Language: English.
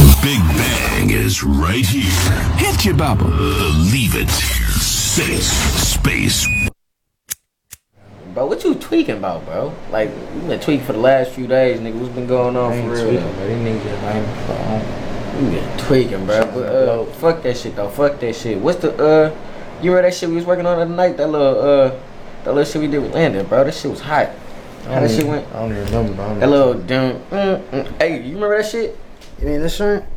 Big Bang is right here. Hit you, Baba. Believe it. Space. Bro, what you tweaking about, bro? Like, you been tweaking for the last few days, nigga. What's been going on for real? Tweaking, bro. These niggas just lame. You been tweaking, bro. But, fuck that shit, though. Fuck that shit. What's the, you remember that shit we was working on the other night? That little shit we did with Landon, bro. That shit was hot. How that shit went? I don't even remember, bro. That little, Hey, you remember that shit? You mean this shirt?